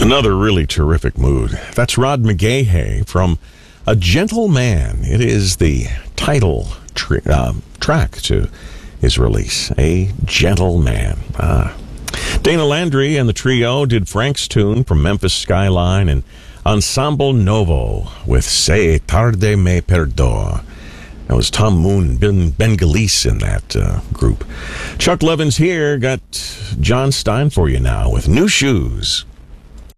Another really terrific mood. That's Rod McGahey from A Gentle Man. It is the title track to his release, A Gentle Man. Dana Landry and the trio did Frank's tune from Memphis Skyline and Ensemble Novo with Se Tarde Me Perdoa. That was Tom Moon and Ben Galice in that group. Chuck Levin's here. Got John Stein for you now with New Shoes.